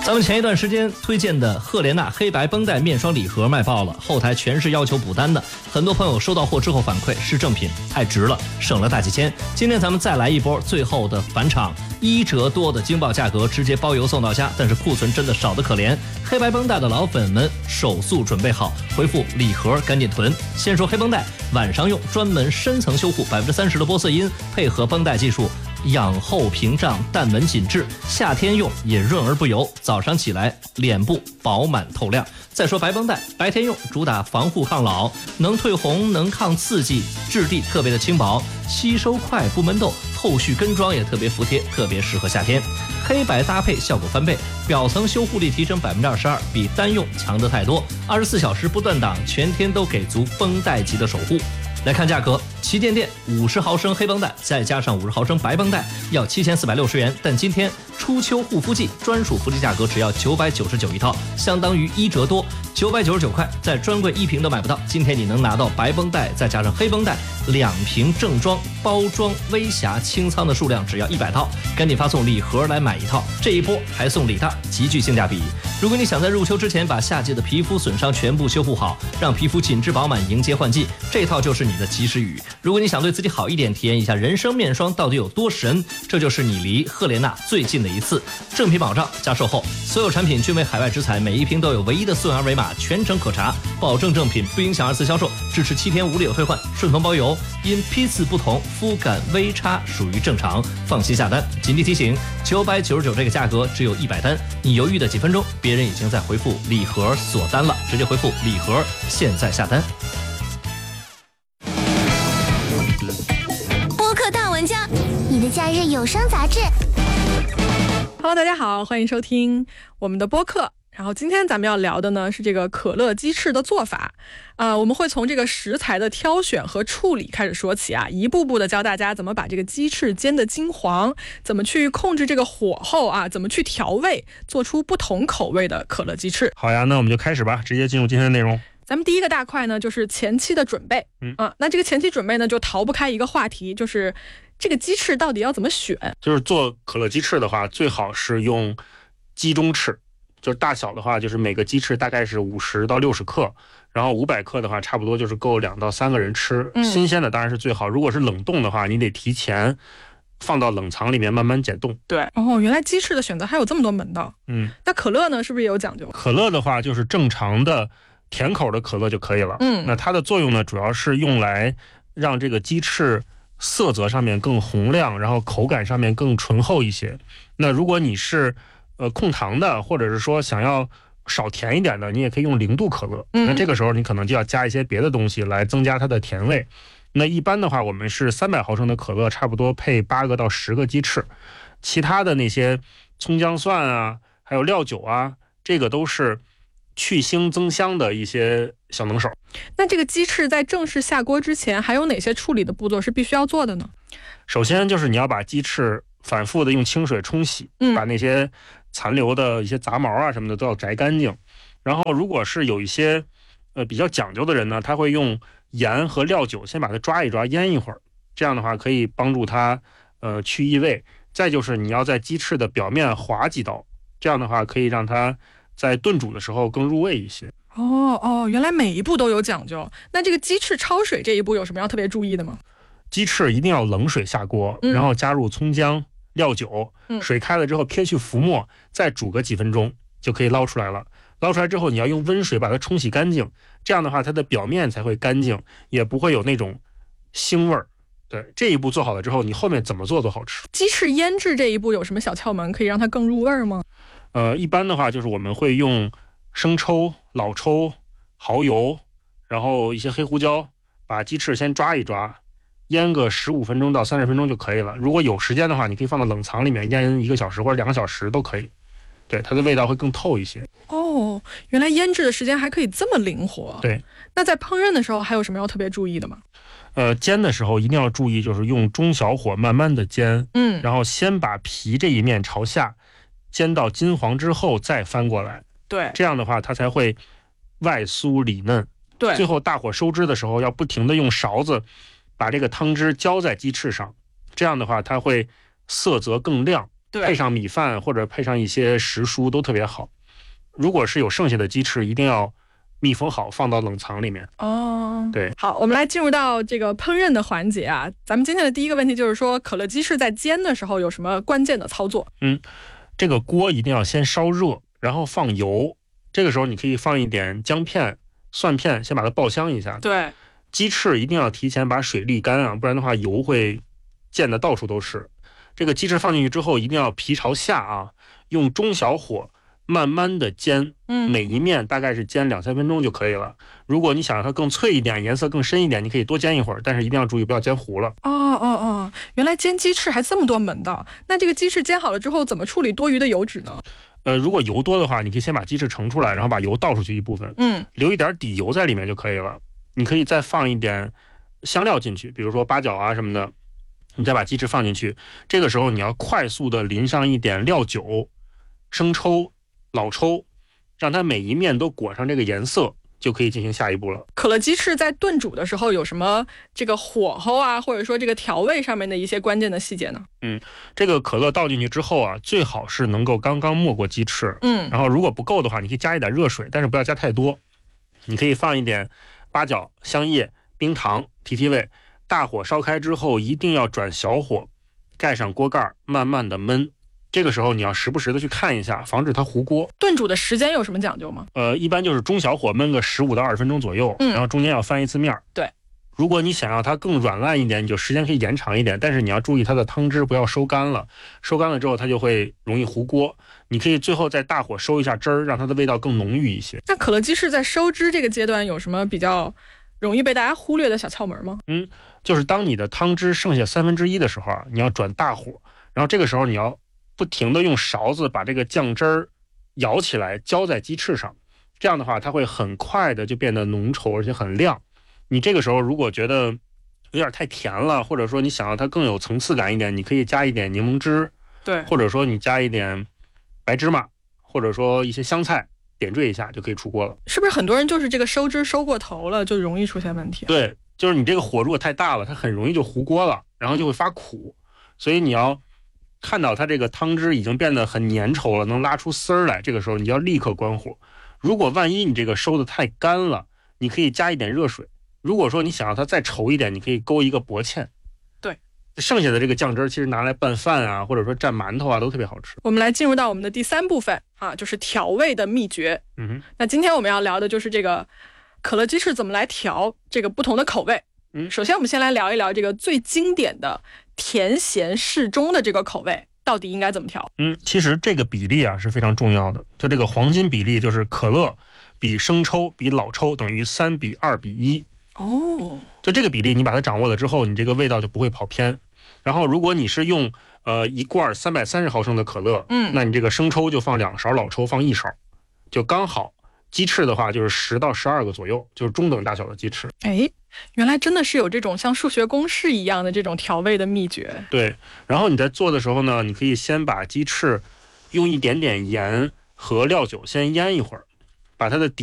咱们前一段时间推荐的赫莲娜黑白绷带面霜礼盒卖爆了，后台全是要求补单的，很多朋友收到货之后反馈是正品，太值了，省了大几千。今天咱们再来一波最后的返场，1折多的惊爆价格，直接包邮送到家，但是库存真的少得可怜。黑白绷带的老粉们手速准备好，回复礼盒赶紧囤。先说黑绷带，晚上用专门深层修护，30%的玻色因配合绷带技术，养厚屏障，淡纹紧致，夏天用也润而不油，早上起来脸部饱满透亮。再说白绷带，白天用主打防护抗老，能退红，能抗刺激，质地特别的轻薄，吸收快不闷痘，后续跟妆也特别服帖，特别适合夏天。黑白搭配效果翻倍，表层修护力提升22%，比单用强得太多，24小时不断档，全天都给足绷带级的守护。来看价格，旗舰店50毫升黑绷带再加上50毫升白绷带要7460元，但今天初秋护肤季专属福利价格只要999一套，相当于1折多，999块，在专柜1瓶都买不到。今天你能拿到白绷带再加上黑绷带2瓶正装包装微瑕清仓的数量只要100套，赶紧发送礼盒来买一套，这一波还送礼大，极具性价比。如果你想在入秋之前把夏季的皮肤损伤全部修护好，让皮肤紧致饱满迎接换季，这套就是你的及时雨。如果你想对自己好一点，体验一下人参面霜到底有多神，这就是你离赫莲娜最近的一次。正品保障加售后，所有产品均为海外直采，每一瓶都有唯一的溯源二维码，全程可查，保证正品，不影响2次销售，支持7天无理由退换，顺丰包邮。因批次不同，肤感微差属于正常，放心下单。紧急提醒，999这个价格只有100单，你犹豫的几分钟，别人已经在回复礼盒锁单了，直接回复礼盒，现在下单。 播客大玩家，你的假日有声杂志。 Hello， 大家好，欢迎收听我们的播客。然后今天咱们要聊的呢是这个可乐鸡翅的做法，我们会从这个食材的挑选和处理开始说起啊，一步步的教大家怎么把这个鸡翅煎得金黄，怎么去控制这个火候啊，怎么去调味，做出不同口味的可乐鸡翅。 好呀，那我们就开始吧，直接进入今天的内容。 咱们第一个大块呢就是前期的准备，那这个前期准备呢就逃不开一个话题，就是这个鸡翅到底要怎么选。 就是做可乐鸡翅的话，最好是用鸡中翅，就是大小的话，就是每个鸡翅大概是50到60克，然后500克的话，差不多就是够2到3个人吃。新鲜的当然是最好，如果是冷冻的话，你得提前放到冷藏里面慢慢解冻。 对，原来鸡翅的选择还有这么多门道。那可乐呢，是不是也有讲究？ 可乐的话，就是正常的甜口的可乐就可以了。那它的作用呢，主要是用来让这个鸡翅色泽上面更红亮，然后口感上面更醇厚一些。那如果你是控糖的，或者是说想要少甜一点的，你也可以用0度可乐。那这个时候你可能就要加一些别的东西来增加它的甜味。那一般的话，我们是300毫升的可乐，差不多配8个到10个鸡翅。其他的那些葱姜蒜啊，还有料酒啊，这个都是去腥增香的一些小能手。 那这个鸡翅在正式下锅之前，还有哪些处理的步骤是必须要做的呢？ 首先就是你要把鸡翅反复的用清水冲洗，把那些残留的一些杂毛啊什么的都要摘干净。然后如果是有一些比较讲究的人呢，他会用盐和料酒先把它抓一抓，腌一会儿，这样的话可以帮助它去异味。再就是你要在鸡翅的表面划几刀，这样的话可以让它在炖煮的时候更入味一些。 原来每一步都有讲究。那这个鸡翅焯水这一步有什么要特别注意的吗？ 鸡翅一定要冷水下锅，然后加入葱姜料酒，水开了之后撇去浮沫，再煮个几分钟就可以捞出来了。捞出来之后你要用温水把它冲洗干净，这样的话它的表面才会干净，也不会有那种腥味儿。对，这一步做好了之后，你后面怎么做都好吃。 鸡翅腌制这一步有什么小窍门可以让它更入味吗？ 一般的话就是我们会用生抽、老抽、蚝油，然后一些黑胡椒，把鸡翅先抓一抓，腌个15分钟到30分钟就可以了。如果有时间的话，你可以放到冷藏里面腌1个小时或者2个小时都可以。对，它的味道会更透一些。 原来腌制的时间还可以这么灵活。 对， 那在烹饪的时候还有什么要特别注意的吗？ 煎的时候一定要注意，就是用中小火慢慢的煎，然后先把皮这一面朝下煎到金黄之后再翻过来。 对， 这样的话它才会外酥里嫩。 对， 最后大火收汁的时候要不停的用勺子把这个汤汁浇在鸡翅上，这样的话它会色泽更亮， 对， 配上米饭或者配上一些时蔬都特别好。如果是有剩下的鸡翅，一定要密封好，放到冷藏里面。 哦， 对， 好，我们来进入到这个烹饪的环节啊。咱们今天的第一个问题就是说，可乐鸡翅在煎的时候有什么关键的操作？ 这个锅一定要先烧热，然后放油。这个时候你可以放一点姜片、蒜片，先把它爆香一下。 对， 鸡翅一定要提前把水沥干啊，不然的话油会溅得到处都是。这个鸡翅放进去之后，一定要皮朝下啊，用中小火慢慢的煎，每一面大概是煎2-3分钟就可以了。如果你想让它更脆一点，颜色更深一点，你可以多煎一会儿，但是一定要注意不要煎糊了。 原来煎鸡翅还这么多门道。那这个鸡翅煎好了之后，怎么处理多余的油脂呢？ 如果油多的话，你可以先把鸡翅盛出来，然后把油倒出去一部分，留一点底油在里面就可以了。你可以再放一点香料进去，比如说八角啊什么的，你再把鸡翅放进去。这个时候你要快速的淋上一点料酒、生抽、老抽，让它每一面都裹上这个颜色，就可以进行下一步了。 可乐鸡翅在炖煮的时候有什么这个火候啊，或者说这个调味上面的一些关键的细节呢？ 这个可乐倒进去之后啊，最好是能够刚刚没过鸡翅。然后如果不够的话，你可以加一点热水，但是不要加太多。你可以放一点八角、香叶、冰糖提提味。大火烧开之后，一定要转小火，盖上锅盖，慢慢的焖。这个时候你要时不时的去看一下，防止它糊锅。 炖煮的时间有什么讲究吗？ 一般就是中小火焖个15到20分钟左右，然后中间要翻一次面。 对， 如果你想要它更软烂一点，你就时间可以延长一点，但是你要注意它的汤汁不要收干了，收干了之后它就会容易糊锅。你可以最后在大火收一下汁儿，让它的味道更浓郁一些。 那可乐鸡翅在收汁这个阶段有什么比较容易被大家忽略的小窍门吗？ 就是当你的汤汁剩下1/3的时候啊，你要转大火，然后这个时候你要不停的用勺子把这个酱汁儿舀起来浇在鸡翅上，这样的话它会很快的就变得浓稠而且很亮。你这个时候如果觉得有点太甜了，或者说你想要它更有层次感一点，你可以加一点柠檬汁， 对， 或者说你加一点白芝麻，或者说一些香菜点缀一下就可以出锅了。 是不是很多人就是这个收汁收过头了，就容易出现问题？ 对，就是你这个火如果太大了，它很容易就糊锅了，然后就会发苦。所以你要看到它这个汤汁已经变得很粘稠了，能拉出丝儿来，这个时候你要立刻关火。如果万一你这个收的太干了，你可以加一点热水。如果说你想要它再稠一点，你可以勾一个薄芡。 对， 剩下的这个酱汁其实拿来拌饭啊，或者说蘸馒头啊，都特别好吃。 我们来进入到我们的第3部分啊，就是调味的秘诀。那今天我们要聊的就是这个可乐鸡翅怎么来调这个不同的口味。首先我们先来聊一聊这个最经典的甜咸适中的这个口味到底应该怎么调。 其实这个比例啊是非常重要的，就这个黄金比例就是可乐比生抽比老抽等于3:2:1。就这个比例你把它掌握了之后，你这个味道就不会跑偏。然后如果你是用一罐330毫升的可乐，那你这个生抽就放2勺，老抽放1勺，就刚好。鸡翅的话就是10到12个左右，就是中等大小的鸡翅。 原来真的是有这种像数学公式一样的这种调味的秘诀。 对，然后你在做的时候呢，你可以先把鸡翅用一点点盐和料酒先腌一会儿，把它的底